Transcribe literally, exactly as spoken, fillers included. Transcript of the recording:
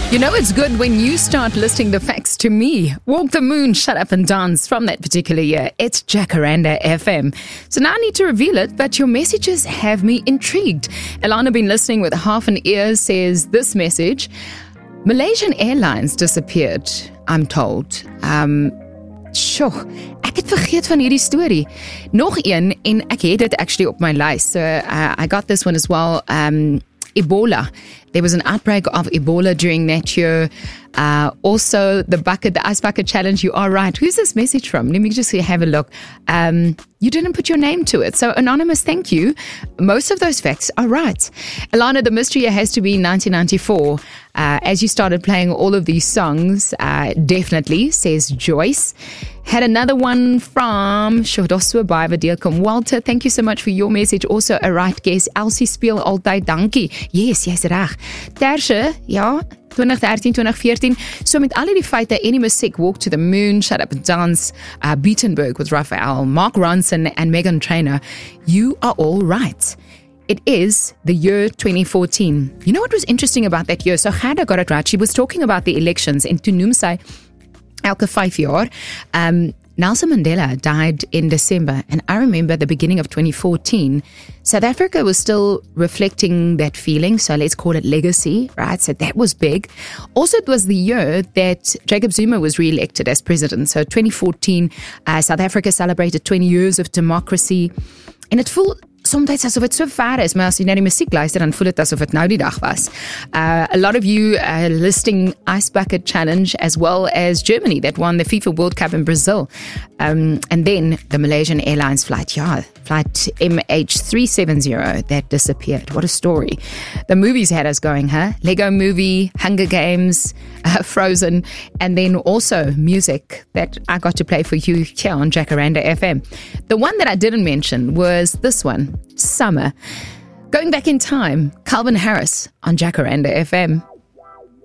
You know it's good when you start listing the facts to me. Walk the Moon, Shut Up and Dance from that particular year. It's Jacaranda F M. So now I need to reveal it, but your messages have me intrigued. Elana, been listening with half an ear, says this message. Malaysian Airlines disappeared, I'm told. Um, sure, ek het vergeet van hierdie story. Nog een, en ek het dit actually op my lys. So uh, I got this one as well. Um, Ebola. There was an outbreak of Ebola during that year. Uh, also, the bucket, the ice bucket challenge. You are right. Who's this message from? Let me just have a look. Um, you didn't put your name to it. So, anonymous, thank you. Most of those facts are right. Alana, the mystery has to be nineteen ninety-four. Uh, as you started playing all of these songs, uh, definitely, says Joyce. Had another one from Shodosu Baiva Deelkom. Walter, thank you so much for your message. Also a right guess. Elsie speel altyd dankie. Yes, jy's reg. Tersche, ja, twenty thirteen, twenty fourteen. So met al die feite en die musiek, Walk to the Moon, Shut Up and Dance, uh, Beatenberg with Raphael, Mark Ronson and Megan Trainor, you are all right. It is the year twenty fourteen. You know what was interesting about that year? So Gerda got it right. She was talking about the elections en toe noem sy elke vyf jaar. Um, Nelson Mandela died in December, and I remember the beginning of twenty fourteen, South Africa was still reflecting that feeling, so let's call it legacy, right? So that was big. Also, it was the year that Jacob Zuma was re-elected as president. So twenty fourteen, uh, South Africa celebrated twenty years of democracy, and it felt soms asof het so ver is, maar as jy na die musiek luister, dan voel het asof het nou die dag was. Uh, a lot of you uh, listing Ice Bucket Challenge as well as Germany that won the FIFA World Cup in Brazil. Um, and then the Malaysian Airlines flight, yeah, flight M H three seventy that disappeared. What a story. The movies had us going, huh? Lego Movie, Hunger Games, uh, Frozen, and then also music that I got to play for you here on Jacaranda F M. The one that I didn't mention was this one. Summer. Going back in time, Calvin Harris on Jacaranda F M.